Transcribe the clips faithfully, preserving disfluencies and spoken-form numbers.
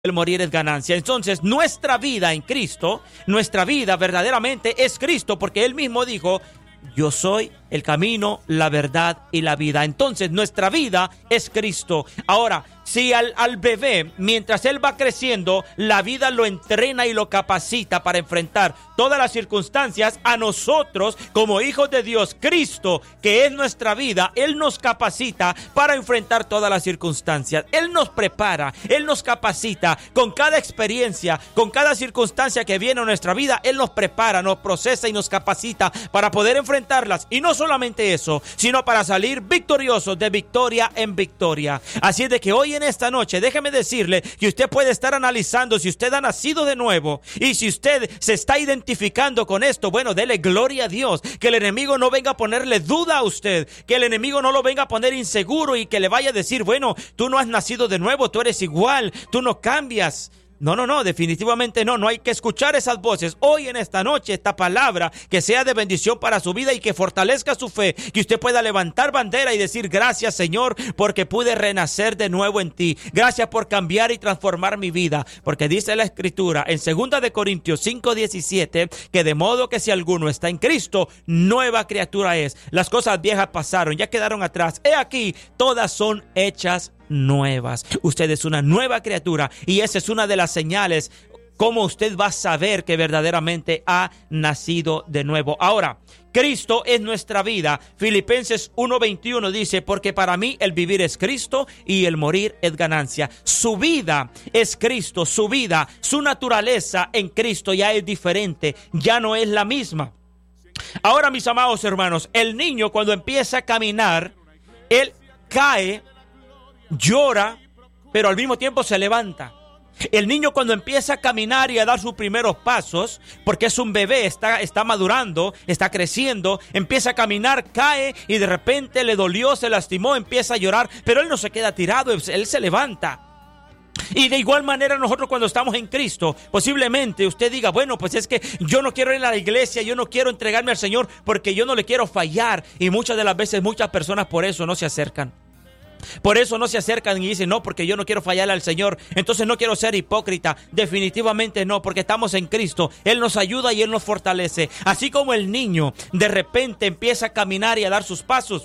el morir es ganancia. Entonces, nuestra vida en Cristo, nuestra vida verdaderamente es Cristo, porque Él mismo dijo: yo soy el camino, la verdad y la vida. Entonces, nuestra vida es Cristo. Ahora, si al, al bebé, mientras él va creciendo, la vida lo entrena y lo capacita para enfrentar todas las circunstancias, a nosotros, como hijos de Dios, Cristo, que es nuestra vida, Él nos capacita para enfrentar todas las circunstancias. Él nos prepara, Él nos capacita con cada experiencia, con cada circunstancia que viene a nuestra vida. Él nos prepara, nos procesa y nos capacita para poder enfrentarlas. Y no solamente eso, sino para salir victoriosos, de victoria en victoria. Así es de que hoy en esta noche, déjeme decirle que usted puede estar analizando si usted ha nacido de nuevo, y si usted se está identificando con esto, bueno, dele gloria a Dios. Que el enemigo no venga a ponerle duda a usted, que el enemigo no lo venga a poner inseguro y que le vaya a decir: bueno, tú no has nacido de nuevo, tú eres igual, tú no cambias. No, no, no, definitivamente no, no hay que escuchar esas voces. Hoy en esta noche, esta palabra que sea de bendición para su vida y que fortalezca su fe, que usted pueda levantar bandera y decir: gracias, Señor, porque pude renacer de nuevo en ti. Gracias por cambiar y transformar mi vida, porque dice la Escritura en segunda de Corintios cinco diecisiete, que de modo que si alguno está en Cristo, nueva criatura es. Las cosas viejas pasaron, ya quedaron atrás. He aquí, todas son hechas nuevas. Usted es una nueva criatura, y esa es una de las señales cómo usted va a saber que verdaderamente ha nacido de nuevo. Ahora, Cristo es nuestra vida. Filipenses uno veintiuno dice: porque para mí el vivir es Cristo y el morir es ganancia. Su vida es Cristo, su vida, su naturaleza en Cristo ya es diferente, ya no es la misma. Ahora, mis amados hermanos, el niño cuando empieza a caminar, él cae, llora, pero al mismo tiempo se levanta. El niño cuando empieza a caminar y a dar sus primeros pasos, porque es un bebé, está, está madurando, está creciendo, empieza a caminar, cae y de repente le dolió, se lastimó, empieza a llorar, pero él no se queda tirado, él se levanta. Y de igual manera nosotros cuando estamos en Cristo, posiblemente usted diga: bueno, pues es que yo no quiero ir a la iglesia, yo no quiero entregarme al Señor porque yo no le quiero fallar. Y muchas de las veces muchas personas por eso no se acercan. Por eso no se acercan y dicen: no, porque yo no quiero fallarle al Señor, entonces no quiero ser hipócrita. Definitivamente no, porque estamos en Cristo. Él nos ayuda y Él nos fortalece. Así como el niño de repente empieza a caminar y a dar sus pasos,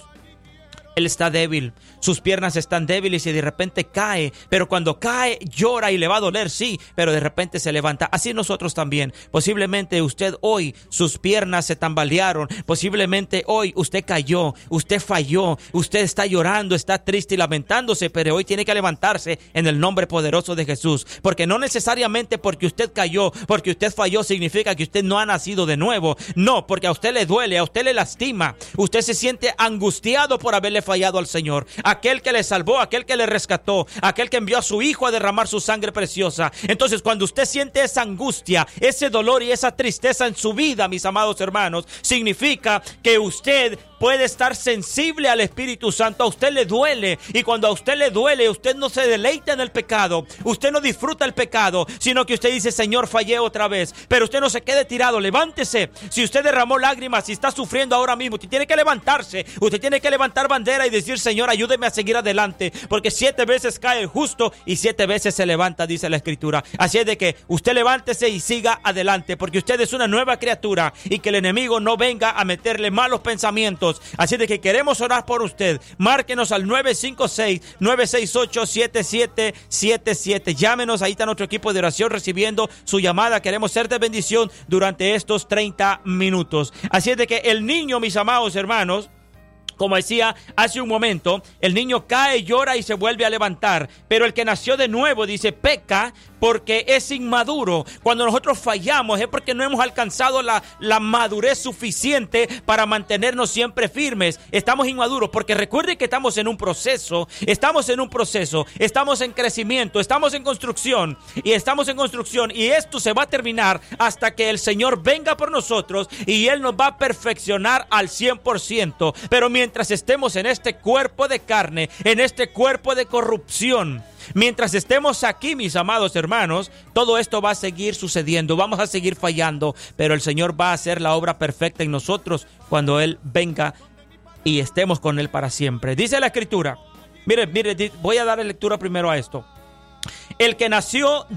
él está débil, sus piernas están débiles y de repente cae, pero cuando cae llora y le va a doler, sí, pero de repente se levanta. Así nosotros también. Posiblemente usted hoy, sus piernas se tambalearon, posiblemente hoy usted cayó, usted falló, usted está llorando, está triste y lamentándose, pero hoy tiene que levantarse en el nombre poderoso de Jesús, porque no necesariamente porque usted cayó, porque usted falló, significa que usted no ha nacido de nuevo. No, porque a usted le duele, a usted le lastima, usted se siente angustiado por haberle fallado al Señor, aquel que le salvó, aquel que le rescató, aquel que envió a su Hijo a derramar su sangre preciosa. Entonces, cuando usted siente esa angustia, ese dolor y esa tristeza en su vida, mis amados hermanos, significa que usted puede estar sensible al Espíritu Santo. A usted le duele, y cuando a usted le duele, usted no se deleita en el pecado, usted no disfruta el pecado, sino que usted dice: Señor, fallé otra vez. Pero usted no se quede tirado, levántese. Si usted derramó lágrimas, si está sufriendo ahora mismo, usted tiene que levantarse, usted tiene que levantar bandera y decir: Señor, ayúdeme a seguir adelante, porque siete veces cae el justo y siete veces se levanta, dice la Escritura. Así es de que usted levántese y siga adelante, porque usted es una nueva criatura, y que el enemigo no venga a meterle malos pensamientos. Así de que queremos orar por usted. Márquenos al nueve cinco seis, nueve seis ocho, siete siete siete siete. Llámenos, ahí está nuestro equipo de oración recibiendo su llamada. Queremos ser de bendición durante estos treinta minutos. Así es de que el niño, mis amados hermanos, como decía hace un momento, el niño cae, llora y se vuelve a levantar. Pero el que nació de nuevo, dice, peca porque es inmaduro. Cuando nosotros fallamos es porque no hemos alcanzado la, la madurez suficiente para mantenernos siempre firmes. Estamos inmaduros porque recuerde que estamos en un proceso, estamos en un proceso, estamos en crecimiento, estamos en construcción y estamos en construcción y esto se va a terminar hasta que el Señor venga por nosotros y Él nos va a perfeccionar al cien por ciento. Pero mientras estemos en este cuerpo de carne, en este cuerpo de corrupción, mientras estemos aquí, mis amados hermanos, todo esto va a seguir sucediendo, vamos a seguir fallando, pero el Señor va a hacer la obra perfecta en nosotros cuando Él venga y estemos con Él para siempre. Dice la Escritura, mire, mire, voy a dar lectura primero a esto. El que nació